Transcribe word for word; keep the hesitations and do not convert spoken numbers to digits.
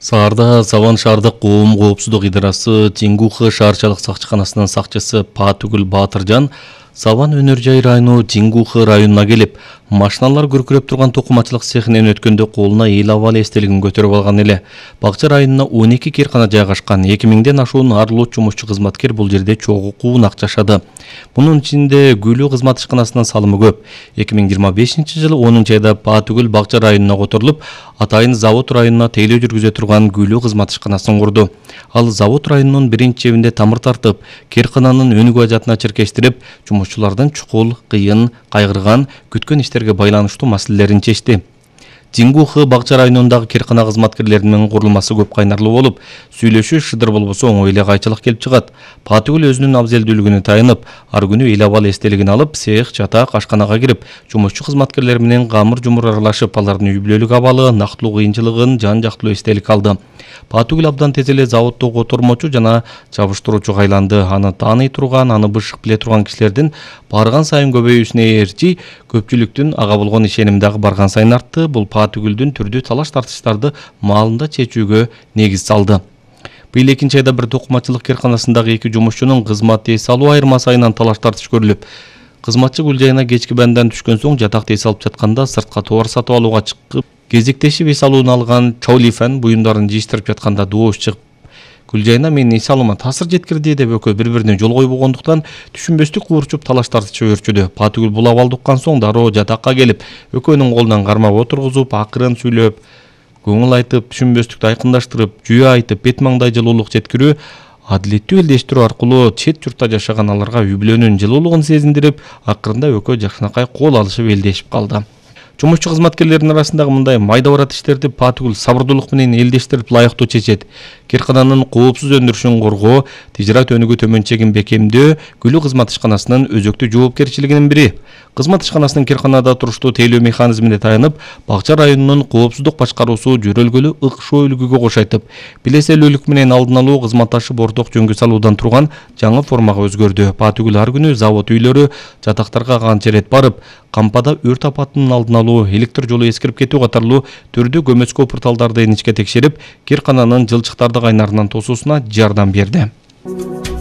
Саарда Саван шаардык коом коопсуздук идарасы Тингухы шаарчалык сакчыканасынын сакчысы Паатүгүл Баатыржан Саван өнөр жай району Тингухы районуна келип, машиналар күркүрөп турган токумачылык цехинен өткөндө колуна эл абал эстелигин көтөрүп алган эле. Бакча районуна он эки киркана жайгашкан, эки миңден ашуун арлуу жумушчу кызматкер бул жерде чогуу куунак жашады. Мунун ичинде Гүлүү кызмат ишканасынын салымы көп. эки миң жыйырма бешинчи жылы онунчу айда Паатүгүл бакча районуна которулуп, атайын завод районуна тейлөө жүргүзө турган Гүлүү кызмат ишканасын курду. Ал завод районунун биринчи жебинде тамыр тартып, киркананын өнүгүү ажатына черкештирип, жумушчулардын чукул, кыйын, кайгырган, күткөн иштерге байланыштуу маселелерин чечти. Тингухы бакча районундагы киркана кызматкерлеринин курулмасы көп кайнарлуу болуп, сүйлөшүү шыдыр болбосо оңой эле кайчылык келип чыгат. Паатүгүл өзүнүн абзелдүүлүгүнө таянып, ар күнү эл абал эстелигин алып, цех, чатак, ашканага кирип, жумушчу кызматкерлер менен камыр-жумур аралашып, алардын үй бүлөлүк абалы, нактылуу кыйынчылыгын жан-жактылуу эстелик алды. Паатүгүл абдан тез эле заводдо котормочу жана жабыштыруучуга айланды. Аны тааный турган, аны бышык биле турган кишилердин барган сайын көбөйүүсүнө ээрчи, көпчүлүктүн ага болгон ишеними дагы барган сайын артты. Бул Паатүгүлдүн түрдүү талаш тартыштарды маалында чечүүгө негиз салды. Быйыл экинчи айда бир токумачылык кирканасындагы эки жумушчунун кызмат эс алуу айырмасы айынан талаш тартыш көрүлүп, кызматчы гүл жайына кечки бандан түшкөн соң жатакта эс алып жатканда сыртка товар сатып алууга чыгып, кезектешип эс алууну алган Чаулифан буюмдарын жыйыштырып жатканда доош чыгып, гүл жайына менин эс алуума таасир жеткирди деп экөө бири-бирине жол койбогондуктан түшүнбөстүк куурчуп талаш тартышы өрчүдү. Паатүгүл бул абалды уккан соң дароо жатакка келип, экөөнүн колунан кармап отургузуп, акырын сүйлөп, көңүл айтып, түшүнбөстүктү айкындаштырып, жүйө айтып, бет маңдай жылуулук жеткирүү, адилеттүү элдештирүү аркылуу чет журтта жашаган аларга үй бүлөнүн жылуулугун сезиндирип, акырында экөө жакшынакай кол алышып элдешип калды. Жумушчу кызматкерлердин арасындагы мындай майда барат иштерди Паатүгүл сабырдуулук менен элдештирип лайыктуу чечет. Киркананын коопсуз өндүрүшүн коргоо, тижират өнүгүү төмөнчегин бекемдөө Гүлүү кызмат ишканасынын өзөктүү жоопкерчилигинин бири. Кызмат ишканасынын кирканада туруштуу тейлөө механизмине таянып, бакча районунун коопсуздук башкаруусу жөрөлгөлүү ыкшоо үлгүгө кош айтып, билеселүүлүк менен алдын алуу кызматташып орток жөнгө салуудан турган жаңы формага өзгөрдү. Паатүгүл ар күнү завод үйлөрү, жатактарга канча ирет барып, кампада өрт апатынын алдын алуу, электр жолу эскирип кетүү катарлуу түрдүү көмөчкө порталдарды иничке текшерип, киркананын жылчыктарды кайнарынан тосуусуна жардам берди.